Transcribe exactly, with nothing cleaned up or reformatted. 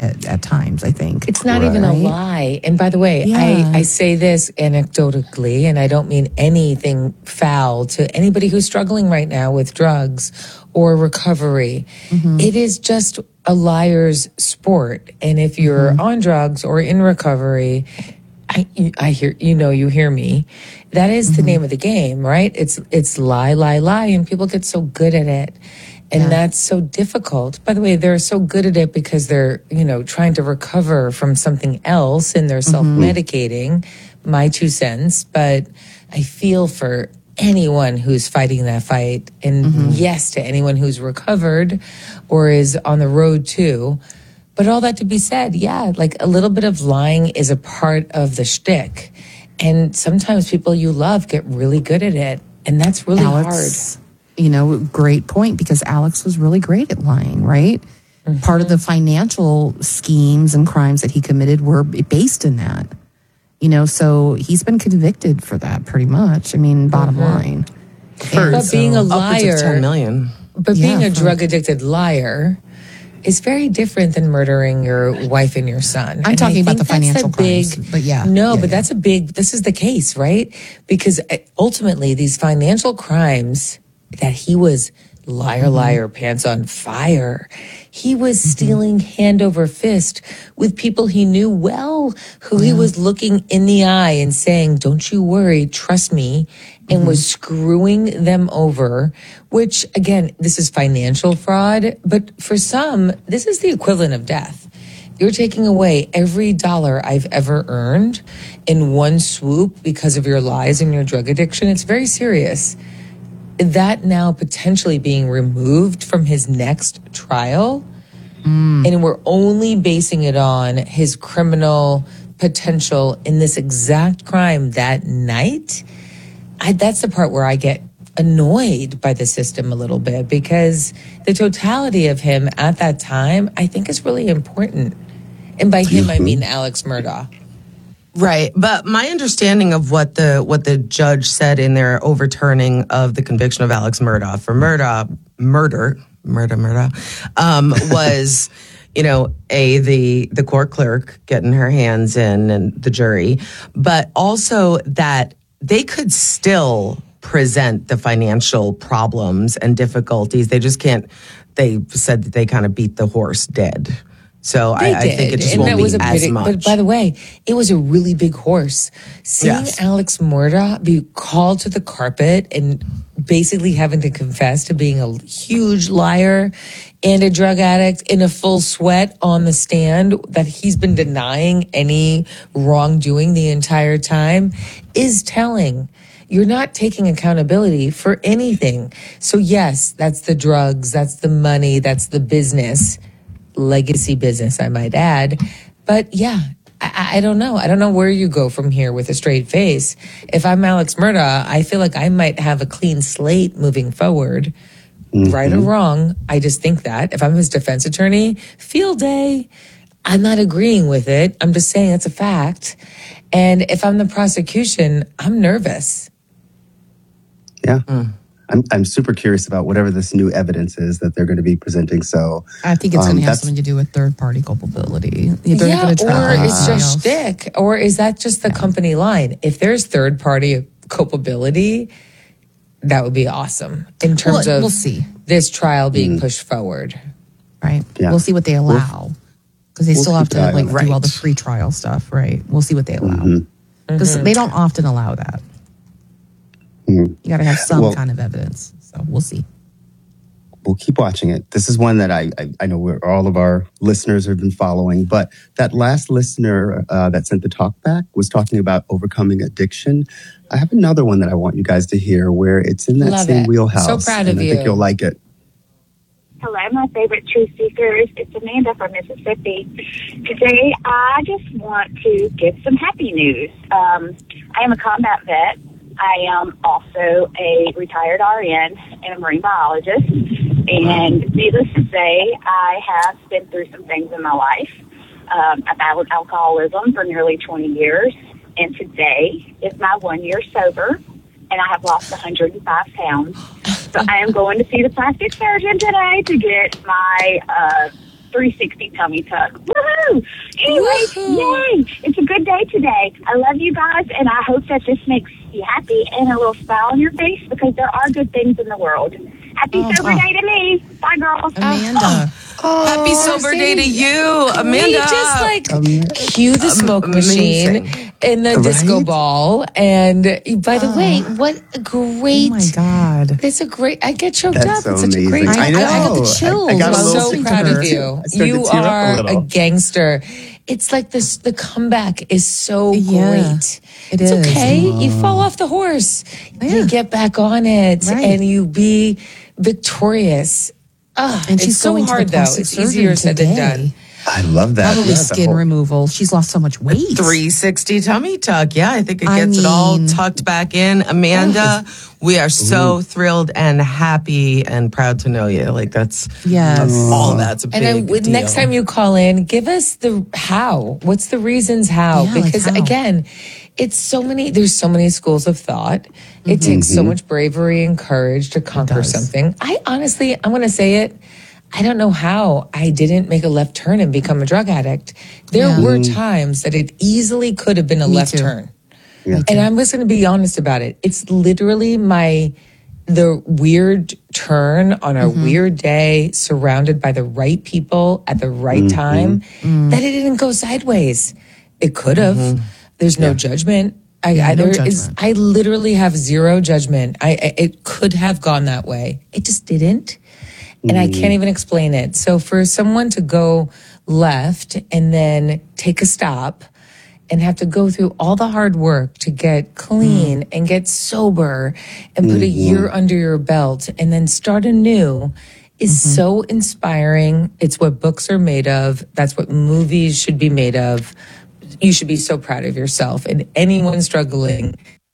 at, at times, I think. It's not right. even a lie. And by the way, yeah. I, I say this anecdotally, and I don't mean anything foul to anybody who's struggling right now with drugs or recovery. Mm-hmm. It is just a liar's sport. And if you're mm-hmm. on drugs or in recovery, I, I hear, you know, you hear me. That is mm-hmm. the name of the game, right? It's, it's lie, lie, lie. And people get so good at it. And yeah. that's so difficult. By the way, they're so good at it because they're, you know, trying to recover from something else and they're mm-hmm. self-medicating, my two cents. But I feel for anyone who's fighting that fight. And mm-hmm. yes, to anyone who's recovered or is on the road too. But all that to be said, yeah, like a little bit of lying is a part of the shtick. And sometimes people you love get really good at it. And that's really Alex, hard. You know, great point, because Alex was really great at lying, right? Mm-hmm. Part of the financial schemes and crimes that he committed were based in that. You know, so he's been convicted for that pretty much. I mean, bottom mm-hmm. line. For, but so, being a liar, ten million. But yeah, being a for, drug addicted liar is very different than murdering your wife and your son. I'm and talking about the financial big, crimes, but yeah. No, yeah, but yeah. that's a big, this is the case, right? Because ultimately these financial crimes that he was liar, mm-hmm. liar, pants on fire. He was mm-hmm. stealing hand over fist with people he knew well, who yeah. he was looking in the eye and saying, don't you worry, trust me, and mm-hmm. was screwing them over, which again, this is financial fraud, but for some, this is the equivalent of death. You're taking away every dollar I've ever earned in one swoop because of your lies and your drug addiction. It's very serious. That now potentially being removed from his next trial, mm. and we're only basing it on his criminal potential in this exact crime that night, I, that's the part where I get annoyed by the system a little bit, because the totality of him at that time, I think, is really important. And by him, I mean Alex Murdaugh. Right, but my understanding of what the what the judge said in their overturning of the conviction of Alex Murdaugh for murder, murder, murder, murder, um, was, you know, a the the court clerk getting her hands in and the jury, but also that they could still present the financial problems and difficulties. They just can't. They said that they kind of beat the horse dead. So I, I think it just and won't be as pretty, much. But by the way, it was a really big horse. Seeing yes. Alex Murdaugh be called to the carpet and basically having to confess to being a huge liar and a drug addict in a full sweat on the stand, that he's been denying any wrongdoing the entire time, is telling. You're not taking accountability for anything. So yes, that's the drugs, that's the money, that's the business. Legacy business, I might add. But yeah, I, I don't know. I don't know where you go from here with a straight face. If I'm Alex Murdaugh, I feel like I might have a clean slate moving forward. Mm-hmm. Right or wrong, I just think that. If I'm his defense attorney, field day. I'm not agreeing with it. I'm just saying it's a fact. And if I'm the prosecution, I'm nervous. Yeah. Mm. I'm I'm super curious about whatever this new evidence is that they're going to be presenting. So I think it's um, going to have something to do with third party culpability. They're yeah, or it's just shtick, or is that just the yeah. company line? If there's third party culpability, that would be awesome in terms well, of we'll see. this trial being mm. pushed forward. Right. Yeah. We'll see what they allow, because they we'll still have to like right. do all the free trial stuff. Right. We'll see what they allow, because mm-hmm. mm-hmm. they don't often allow that. You got to have some well, kind of evidence. So we'll see. We'll keep watching it. This is one that I I, I know we're, all of our listeners have been following. But that last listener uh, that sent the talk back was talking about overcoming addiction. I have another one that I want you guys to hear where it's in that Love same it. wheelhouse. So proud of and you. I think you'll like it. Hello, my favorite truth seekers. It's Amanda from Mississippi. Today, I just want to give some happy news. Um, I am a combat vet. I am also a retired R N and a marine biologist. And needless to say, I have been through some things in my life. Um, I battled alcoholism for nearly twenty years. And today is my one year sober. And I have lost one hundred five pounds. So I am going to see the plastic surgeon today to get my uh, three sixty tummy tuck. Woohoo! Woo! Anyway, Woohoo. yay! It's a good day today. I love you guys, and I hope that this makes you happy and a little smile on your face because there are good things in the world. Happy Oh, sober oh. day to me. Bye, girls. Amanda. Happy sober day to you, Amanda. We just like cue the smoke amazing. machine in the disco Right? ball. And by the way, what a great. Oh my God. It's a great. I get choked That's up. so It's such amazing. a great. I I know. know. I got the chills. I, I got a I'm little so listening to proud her. of you. I started You to tear up a are a, little. gangster. It's like this. The comeback is so Yeah, great. it it's is. okay. You fall off the horse. Yeah. You get back on it, Right. and you be victorious. Ugh, And it's she's so going hard to the though. plastic It's surgeon easier said than today. done. I love that. Probably Yeah, the skin whole- removal. She's lost so much weight. three sixty tummy tuck. Yeah, I think it I gets it all mean- tucked back in. Amanda, we are so thrilled and happy and proud to know you. Like that's Yes. all that's a big And I, would- deal. next time you call in, give us the how. What's the reasons how? Yeah, like because how? again, it's so many. There's so many schools of thought. It takes so much bravery and courage to conquer does. something. I honestly, I'm going to say it. I don't know how I didn't make a left turn and become a drug addict. There Yeah. were times that it easily could have been a Me left too. turn. Yeah. And I'm just going to be honest about it. It's literally my the weird turn on a weird day, surrounded by the right people at the right time, that it didn't go sideways. It could have. There's no judgment. I, Yeah, I, no there is, judgment. I literally have zero judgment. I, I it could have gone that way. It just didn't. And I can't even explain it. So for someone to go left and then take a stop and have to go through all the hard work to get clean and get sober and put a year under your belt and then start anew is so inspiring. It's what books are made of. That's what movies should be made of. You should be so proud of yourself. And anyone struggling,